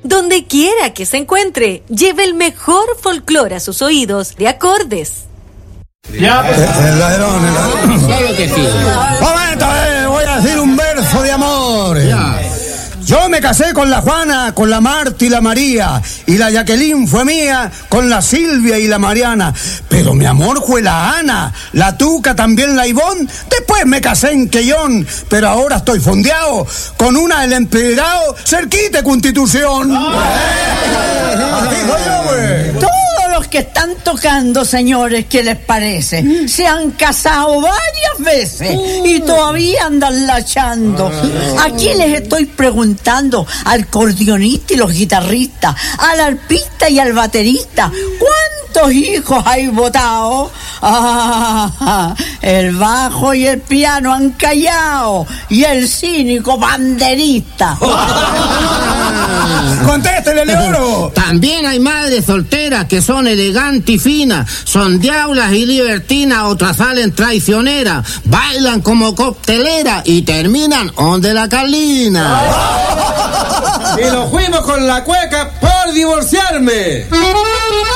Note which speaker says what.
Speaker 1: Donde quiera que se encuentre, lleve el mejor folclore a sus oídos de Acordes.
Speaker 2: Ya, pues.
Speaker 3: El ladrón.
Speaker 2: Claro que sí.
Speaker 3: Momento, voy a decir un verso de amor.
Speaker 2: Ya.
Speaker 3: Yo me casé con la Juana, con la Marta y la María, y la Jacqueline fue mía, con la Silvia y la Mariana. Pero mi amor fue la Ana, la Tuca, también la Ivonne. Después me casé en Quellón, pero ahora estoy fondeado con una del Empedrado, cerquita de Constitución. Así soy yo, güey.
Speaker 4: Todos los que están tocando, señores, ¿qué les parece? Se han casado varias veces y todavía andan lachando. Aquí les estoy preguntando al acordeonista y los guitarristas, al arpista y al baterista, ¿cuántos hijos hay votado? El bajo y el piano han callado y el cínico banderista.
Speaker 3: ¡Contéstele, Leoro!
Speaker 2: También hay madres solteras que son elegantes y finas, son diablas y libertinas, otras salen traicioneras, bailan como cocteleras y terminan donde la Carlina.
Speaker 5: Y nos fuimos con la cueca por divorciarme.